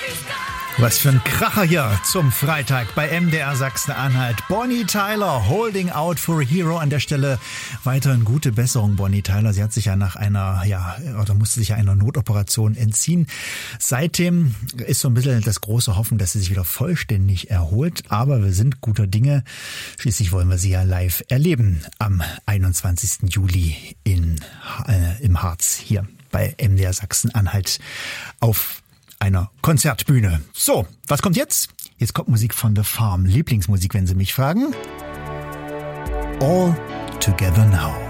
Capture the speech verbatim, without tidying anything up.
Was für ein Kracher hier zum Freitag bei M D R Sachsen-Anhalt. Bonnie Tyler, Holding Out for a Hero. An der Stelle weiterhin gute Besserung, Bonnie Tyler. Sie hat sich ja nach einer, ja, oder musste sich ja einer Notoperation entziehen. Seitdem ist so ein bisschen das große Hoffen, dass sie sich wieder vollständig erholt. Aber wir sind guter Dinge. Schließlich wollen wir sie ja live erleben am einundzwanzigsten Juli in, äh, im Harz hier bei M D R Sachsen-Anhalt auf einer Konzertbühne. So, was kommt jetzt? Jetzt kommt Musik von The Farm. Lieblingsmusik, wenn Sie mich fragen. All Together Now.